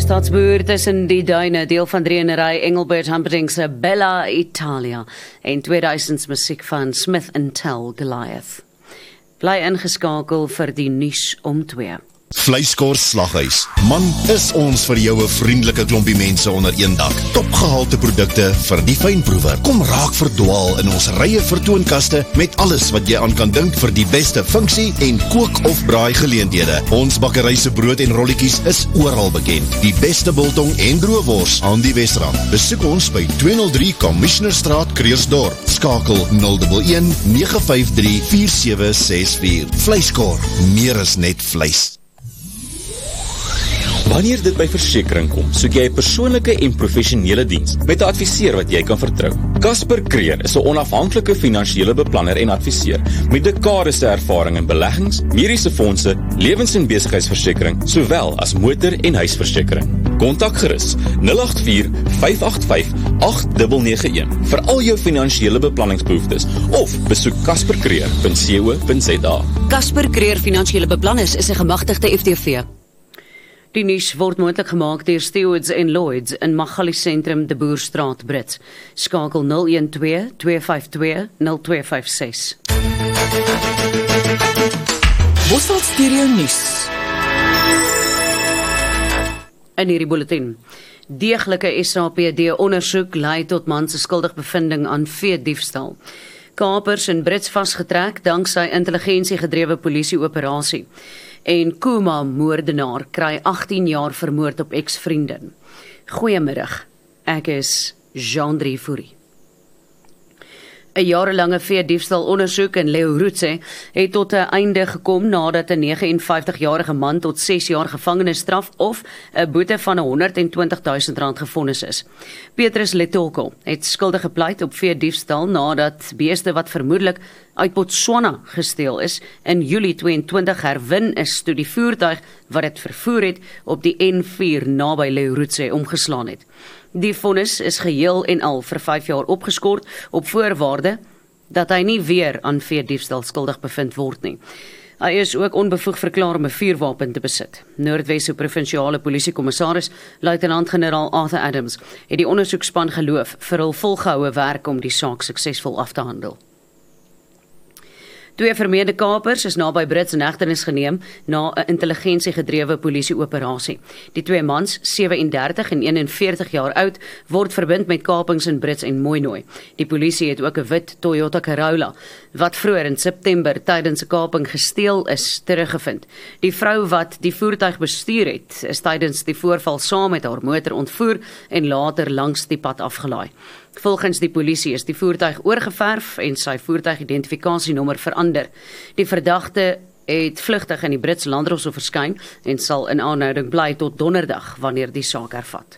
Staatsbeheer tussen die duine, deel van drieënery Engelbert Humperdinck se Bella Italia en 2000s musiek van Smith & Tell Goliath. Bly ingeskakel vir die nuus om 2. Vleiskors Slaghuis. Man, is ons vir jou 'n vriendelike klompie mense onder een dak. Topgehalte produkte vir die fynproewer. Kom raak verdwaal in ons rye vertoonkaste met alles wat jy aan kan dink vir die beste funksie en kook of braai geleenthede. Ons bakkery se brood en rolletjies is oral bekend. Die beste biltong en droëwors aan die Wesrand. Besoek ons by 203 Commissionerstraat, Kreersdorp. Skakel 011 953 4764. Vleiskor, meer as net vleis. Wanneer dit by versekering kom, soek jy 'n persoonlike en professionele diens met 'n adviseur wat jy kan vertrou. Casper Creer is 'n onafhanklike finansiële beplanner en adviseur met dekades se ervaring in beleggings, mediese fondse, lewens- en besigheidsversekering, sowel as motor- en huisversekering. Kontak gerus 084-585-8991 vir al jou finansiële beplanningsbehoeftes of besoek caspercreer.co.za. Casper Creer Finansiële Beplanners is 'n gemagtigde FTV. Die nuus word moontlik gemaak deur Stewards en Lloyds in Magalies Sentrum, De Boerstraat, Brits. Skakel 012-252-0256. Bosveld Stereo nuus. In hierdie bulletin. Deeglike SAPD-ondersoek lei tot man se skuldig bevinding aan veediefstal. Kapers in Brits vasgetrek danksy intelligensiegedrewe polisieoperasie. En Kuma-moordenaar kry 18 jaar vermoord op ex-vriendin. Goeiemiddag, ek is Jean-Drie Fourie. 'n jarelange veediefstalondersoek in Leeuruetse het tot 'n einde gekom nadat 'n 59-jarige man tot 6 jaar gevangenisstraf of 'n boete van R120.000 gevonnis is. Petrus Letoko het skuldig gepleit op veediefstal nadat beeste wat vermoedelik uit Botswana gesteel is in Julie 22 herwin is toe die voertuig wat dit vervoer het op die N4 naby Leeuruetse omgeslaan het. Die vonnis is geheel en al vir 5 jaar opgeskort op voorwaarde dat hy nie weer aan veediefstal skuldig bevind word nie. Hy is ook onbevoeg verklaar om 'n vuurwapen te besit. Noordwes Provinsiale Polisiekommissaris, Luitenant-generaal Arthur Adams, het die ondersoekspan geloof vir hul volgehoue werk om die saak suksesvol af te handel. 2 vermeende kapers is naby Brits in hegtenis geneem na 'n intelligensiegedrewe polisieoperasie. Die 2 mans, 37 en 41 jaar oud, word verbind met kapings in Brits en Mooinooi. Die polisie het ook 'n wit Toyota Corolla, wat vroeër in September tydens 'n kaping gesteel is, teruggevind. Die vrou wat die voertuig bestuur het, is tydens die voorval saam met haar motor ontvoer en later langs die pad afgelaai. Volgens die polisie is die voertuig oorgeverf en sy voertuigidentifikasienommer verander. Die verdagte het vlugtig in die Britse Landdroshof verskyn en sal in aanhouding bly tot donderdag wanneer die saak hervat.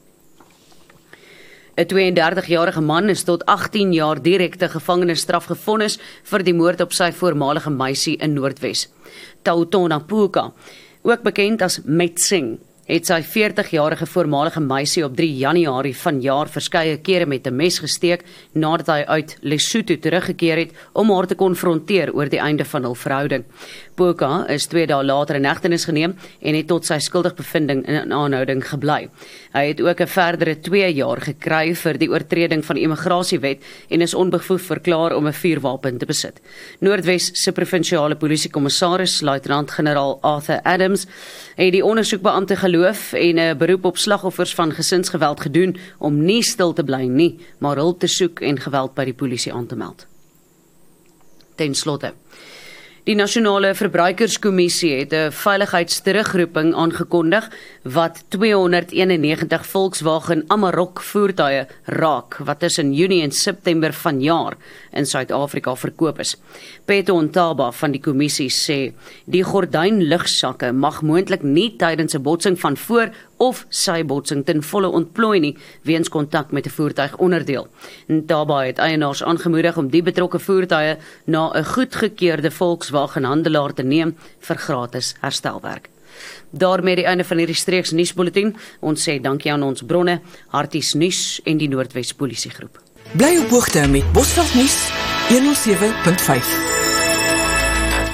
'n 32-jarige man is tot 18 jaar direkte gevangenisstraf gevonnis vir die moord op sy voormalige meisie in Noordwes. Tautona Puka, ook bekend as Metsing, het sy 40-jarige voormalige meisie op 3 Januarie vanjaar verskeie kere met 'n mes gesteek nadat hy uit Lesotho teruggekeer het om haar te konfronteer oor die einde van hul verhouding. Puka is 2 dae later in hegtenis geneem en het tot sy skuldigbevinding in aanhouding gebly. Hy het ook 'n verdere 2 jaar gekry vir die oortreding van die immigrasiewet en is onbevoeg verklaar om 'n vuurwapen te besit. Noordwes se provinsiale polisiekommissaris, luitenant-generaal Arthur Adams, het die ondersoekbeampte geloof en 'n beroep op slagoffers van gesinsgeweld gedoen om nie stil te bly nie, maar hulp te soek en geweld by die polisie aan te meld. Ten slotte, die Nasionale Verbruikerskommissie het 'n veiligheidsterugroeping aangekondig wat 291 Volkswagen Amarok voertuie raak wat tussen Junie en September vanjaar in Suid-Afrika verkoop is. Peto Ntaba van die kommissie sê die gordynligsakke mag moontlik nie tydens 'n botsing van voor of sy botsing ten volle ontplooi nie weens kontak met 'n voertuigonderdeel. Ntaba het eienaars aangemoedig om die betrokke voertuie na 'n goedgekeurde Volkswagen-handelaar te neem vir gratis herstelwerk. Daarmee die einde van hierdie streeks nuusbulletin. Ons sê dankie aan ons bronne, Harties Nuus en die Noordwes Polisiegroep. Bly op hoogte met Bosveld nuus 107.5.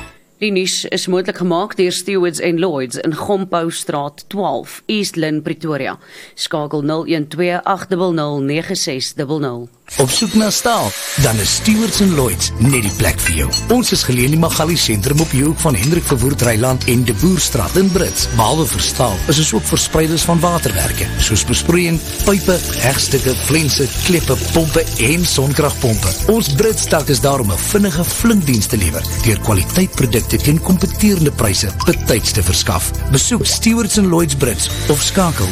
Die nuus is moontlik gemaak deur Stewards & Lloyds in Gompoustraat 12, East Lynn, Pretoria. Skakel 012-800-9600. Op soek na staal, dan is Stewards & Lloyds net die plek vir jou. Ons is geleë in die Magali sentrum op die hoek van Hendrik Verwoerd Ryland en De Boerstraat in Brits. Behalwe vir staal, is ons ook verspreiders van waterwerke, soos besproeiing, pype, hegstukke, flense, kleppe, pompe en sonkragpompe. Ons Brits dak is daar om 'n vinnige flinkdiens te lewer, deur kwaliteitprodukte teen kompeterende pryse betyds te verskaf. Besoek Stewards & Lloyds Brits of skakel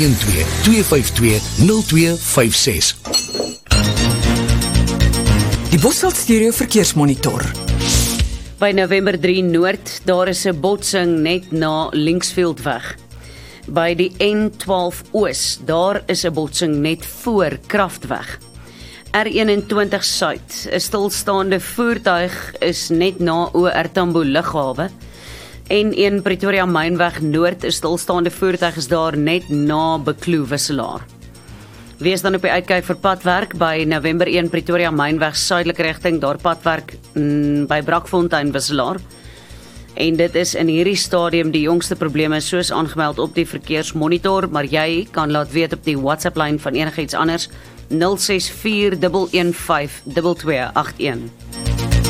012-252-0256. Die Bosveld Stereo Verkeersmonitor. By November 3 Noord, daar is 'n botsing net na Linksfieldweg. By die N12 Oos, daar is 'n botsing net voor Kraftweg. R21 Suid, 'n stilstaande voertuig is net na OR Tambo Lughawe. N1 Pretoria Mynweg Noord, 'n stilstaande voertuig is daar net na Bekloo Wisselaar. Wees dan op die uitkyk vir padwerk by November 1 Pretoria Mynweg suidelike rigting, daar padwerk by Brakfontein Wisselaar. En dit is in hierdie stadium die jongste probleme soos aangemeld op die verkeersmonitor, maar jy kan laat weet op die WhatsApp lyn van enigiets anders 064 115 2281.